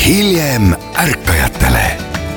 hiljem ärkajatele.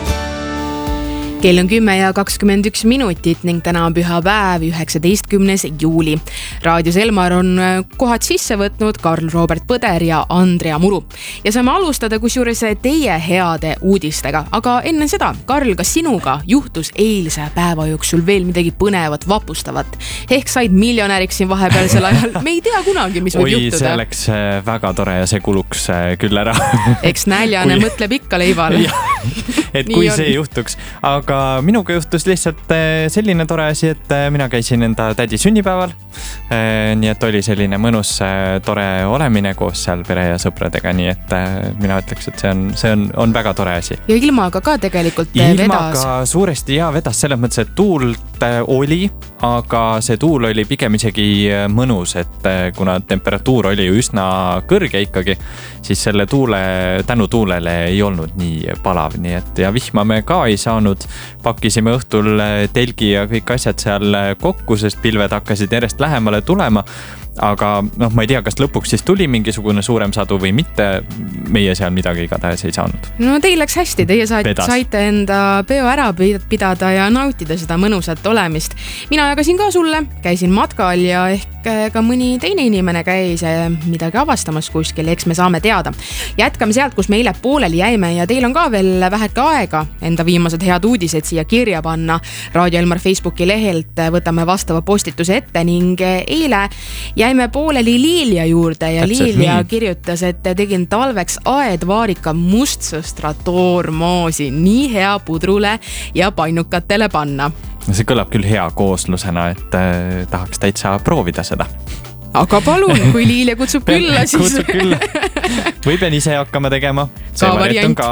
Kell on 10:21 ning täna on pühapäev, 19. juuli. Raadios Elmar on kohad sisse võtnud Karl Robert Põder ja Andrea Muru. Ja saame alustada kusjuures teie heade uudistega. Aga enne seda, Karl, kas sinuga juhtus eilse päeva jooksul veel midagi põnevat, vapustavat? Ehk said miljonäriks siin vahepealsel ajal? Me ei tea kunagi, mis võib juhtuda. See oleks väga tore ja see kuluks küll ära. Eks näljane mõtleb ikka leivale. Et kui see juhtuks. Aga minuga juhtus lihtsalt selline tore asi, et mina käisin enda tädi sünnipäeval. Nii et oli selline mõnus tore olemine koos seal pere ja sõpradega. Nii et mina ütleks, et see on väga tore asi. Ja ilmaga ka tegelikult vedas. Ilmaga suuresti vedas selles mõttes, et tuult oli, aga see tuul oli pigem isegi mõnus, et kuna temperatuur oli ju üsna kõrge ikkagi, siis selle tänu tuulele ei olnud nii palav, nii et ja vihma me ka ei saanud. Pakkisime õhtul telgi ja kõik asjad seal kokku, sest pilved hakkasid järjest lähemale tulema. Aga ma ei tea, kas lõpuks siis tuli mingisugune suurem sadu või mitte. Meie seal midagi igatahes ei saanud. No teil läks hästi, teie saite enda peo ära pidada ja nautida seda mõnusat olemist. Mina jagasin ka sulle, käisin matkal ja ehk ka mõni teine inimene käis midagi avastamas kuskil, eks me saame teada. Jätkame sealt, kus me eile pooleli jäime ja teil on ka veel väheke aega enda viimased head uudised siia kirja panna. Raadio Elmar Facebooki lehelt võtame vastava postituse ette ning eile jäime pooleli Liilja juurde ja Liilja kirjutas, et tegin talveks aedvaarika mustsõstratoormoosi nii hea pudrule ja painukatele panna. See kõlab küll hea kooslusena, et tahaks täitsa proovida seda. Aga palun, kui Liilja kutsub külla, siis... Kutsub külla. Võiben ise hakkama tegema. See variant on ka.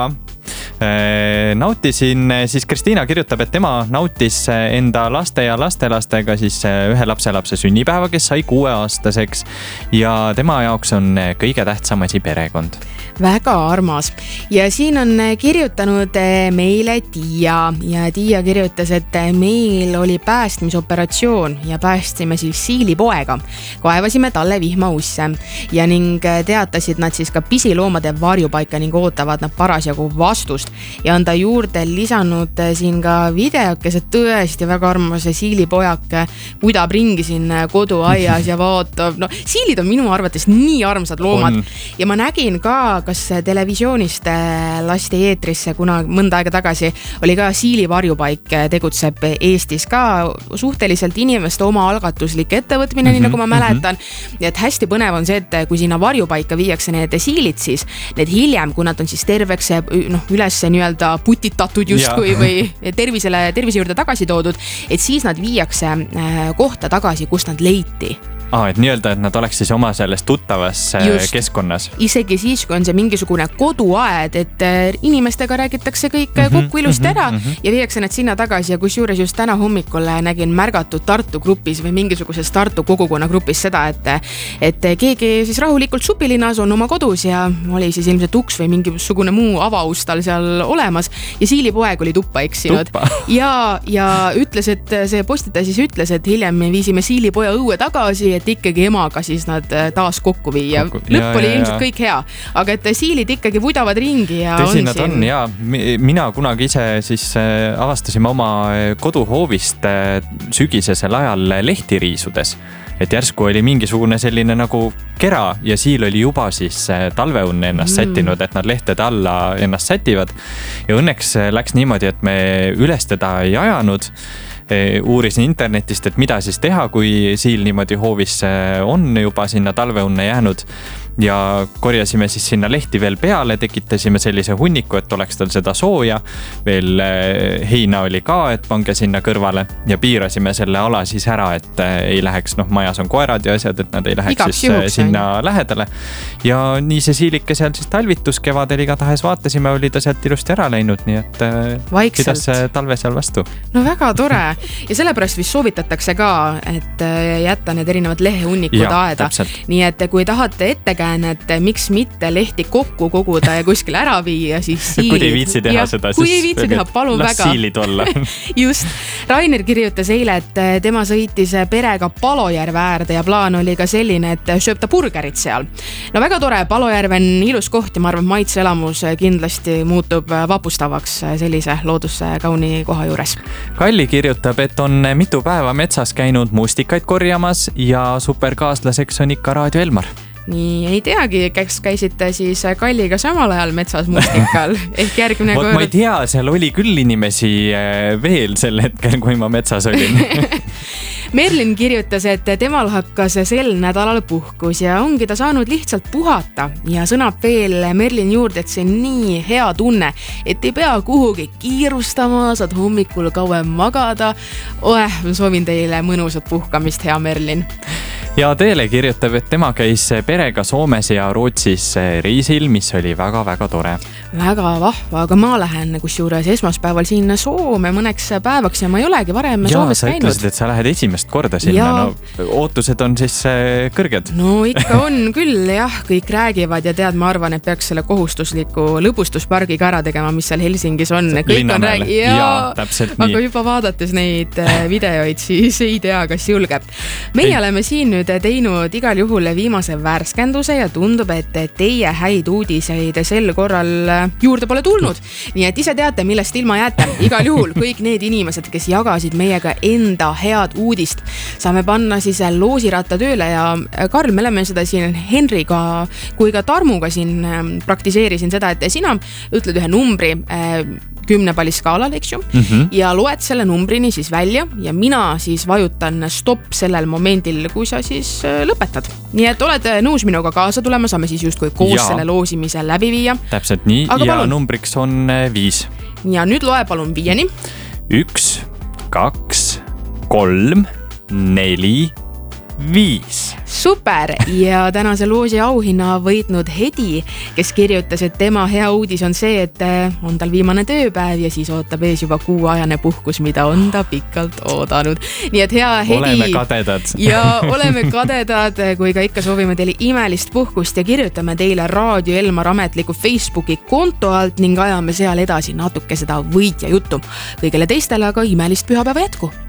Nautisin, siis Kristiina kirjutab, et tema nautis enda laste ja lastelastega siis ühe lapselapse sünnipäeva, kes sai 6-aastaseks ja tema jaoks on kõige tähtsam asi perekond. Väga armas. Ja siin on kirjutanud meile Tiia ja Tiia kirjutas, et meil oli päästmisoperatsioon ja päästsime siis siilipoega. Kaevasime talle vihmausse ja ning teatasid nad siis ka pisiloomade varjupaika ning ootavad nad parasjagu vastust. Ja on ta juurde lisanud siin ka videokes, et tõesti väga armas siilipojake kudab ringi siin koduaias ja vaatab. No, siilid on minu arvates nii armsad loomad. Ja ma nägin ka, kas televisioonist lasti eetrisse, kuna mõnda aega tagasi oli ka siilivarjupaik tegutseb Eestis ka suhteliselt inimeste oma algatuslik ettevõtmine, nii nagu ma mäletan. Ja et hästi põnev on see, et kui sinna varjupaika viiakse need siilid, siis need hiljem, kui nad on siis terveks üles nii-öelda putitatud justkui või tervise juurde tagasi toodud, et siis nad viiakse kohta tagasi, kust nad leiti. Et nii-öelda, et nad oleks siis oma selles tuttavas keskkonnas. Isegi siis, kui on see mingisugune koduaed, et inimestega räägitakse kõik kokku ilusti ära ja viiakse nad sinna tagasi ja kusjuures just täna hommikul nägin märgatud Tartu grupis või mingisuguses Tartu kogukonna grupis seda, et keegi siis rahulikult supilinnas on oma kodus ja oli siis ilmselt uks või mingisugune muu avaus tal seal olemas ja siilipoeg oli tuppa eksinud. Ja ütles, et see postitaja siis ütles, et hiljem me viisime siilipoja õue tagasi, et ikkagi emaga siis nad taas kokku viia. Lõpp oli ilmselt kõik hea, aga et siilid ikkagi vudavad ringi ja tõsi, nad on, ja mina kunagi ise siis avastasime oma koduhoovist sügisesel ajal lehtiriisudes, et järsku oli mingisugune selline nagu kera ja siil oli juba siis talveunne ennast sättinud, et nad lehtede alla ennast sätivad ja õnneks läks niimoodi, et me üles teda ei ajanud. Uurisin internetist, et mida siis teha, kui siil niimoodi hoovis on juba sinna talveunne jäänud ja korjasime siis sinna lehti veel peale, tekitasime sellise hunniku, et oleks tal seda sooja, veel heina oli ka, et pange sinna kõrvale ja piirasime selle ala siis ära, et ei läheks, majas on koerad ja asjad, et nad ei läheks igaks siis juhuks, sinna lähedale ja nii see siilike seal siis talvitus kevadel igatahes vaatasime, oli ta sealt ilusti ära läinud, nii et pidas talve seal vastu. No väga tore ja sellepärast vist soovitatakse ka, et jätta need erinevad lehehunnikud aeda. Täpselt. Nii et kui tahate ette ettekääne, et miks mitte lehti kokku koguda ja kuskil ära viia, siis siilid. Kui ei viitsi teha seda, kui ei viitsi teha, palun las väga. Siilid olla. Just. Rainer kirjutas eile, et tema sõitis perega Palojärve äärde ja plaan oli ka selline, et sööb ta burgerit seal. No väga tore, Palojärve on ilus koht ja ma arvan, maitseelamus kindlasti muutub vapustavaks sellise looduskauni koha juures. Kalli kirjutab, et on mitu päeva metsas käinud mustikaid korjamas ja superkaaslaseks on ikka Raadio Elmar. Nii, ei teagi, kes käisite siis Kalliga samal ajal metsas mustikal ehk järgmine kord. Ma ei tea, seal oli küll inimesi veel sel hetkel, kui ma metsas olin. Merlin kirjutas, et temal hakkas sel nädalal puhkus ja ongi ta saanud lihtsalt puhata ja sõnab veel Merlin juurde, et see on nii hea tunne, et ei pea kuhugi kiirustama, saad hommikul kauem magada. Ma soovin teile mõnusat puhkamist, hea Merlin. Ja Teele kirjutab, et tema käis perega Soomes ja Rootsis reisil, mis oli väga-väga tore. Väga vahva, aga ma lähen kusjuures esmaspäeval sinna Soome mõneks päevaks ja ma ei olegi varem Soomes käinud. Ja sa ütlesid, et sa lähed esimest korda sinna. No, ootused on siis kõrged. No ikka on küll, jah, kõik räägivad ja tead, ma arvan, et peaks selle kohustusliku lõbustuspargiga ära tegema, mis seal Helsingis on. Kõik on täpselt nii. Aga juba vaadates neid videoid, siis ei tea, kas julgeb. Meie oleme siin nüüd teinud igal juhul viimase värskenduse ja tundub, et teie häid uudiseid sel korral juurde pole tulnud. Nii et ise teate, millest ilma jääte. Igal juhul kõik need inimesed, kes jagasid meiega enda head uudist, saame panna siis loosiratta tööle ja Karl, me oleme seda siin Henriga kui ka Tarmuga siin praktiseerisin seda, et sina ütled ühe numbri 10 palli skaalal, eks ju, ja loed selle numbrini siis välja ja mina siis vajutan stopp sellel momendil, kui sa siis lõpetad. Nii et oled nõus minuga kaasa tulema, saame siis justkui koos selle loosimise läbi viia. Täpselt nii. Aga ja palun. Numbriks on 5. Ja nüüd loe palun 5-ni. 1, 2, 3, 4, 5. Super ja tänase loosi auhinna võitnud Hedi, kes kirjutas, et tema hea uudis on see, et on tal viimane tööpäev ja siis ootab ees juba kuuajane puhkus, mida on ta pikalt oodanud. Nii et hea Hedi. Oleme kadedad. Ja oleme kadedad, kui ka ikka soovime teile imelist puhkust ja kirjutame teile Raadio Elmar ametliku Facebooki konto alt ning ajame seal edasi natuke seda võitja juttu. Kõigele teistele aga imelist pühapäeva jätku.